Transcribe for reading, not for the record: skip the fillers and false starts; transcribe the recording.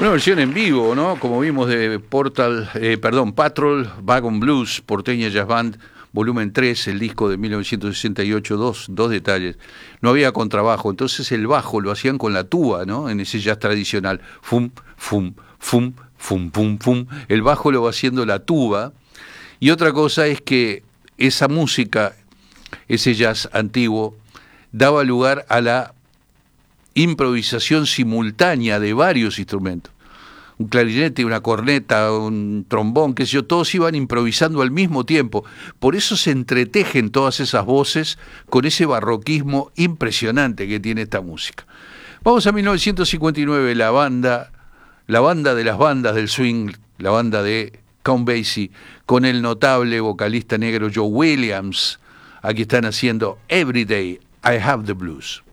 Una versión en vivo, ¿no? Como vimos de Patrol Wagon Blues, Porteña Jazz Band, volumen 3, el disco de 1968, dos detalles. No había contrabajo, entonces el bajo lo hacían con la tuba, ¿no? En ese jazz tradicional. Fum, fum, fum, fum, fum, fum. El bajo lo va haciendo la tuba. Y otra cosa es que esa música, ese jazz antiguo, daba lugar a la improvisación simultánea de varios instrumentos. Un clarinete, una corneta, un trombón, qué sé yo, todos iban improvisando al mismo tiempo. Por eso se entretejen todas esas voces con ese barroquismo impresionante que tiene esta música. Vamos a 1959, la banda de las bandas del swing, la banda de Count Basie, con el notable vocalista negro Joe Williams. Aquí están haciendo Every Day I Have the Blues.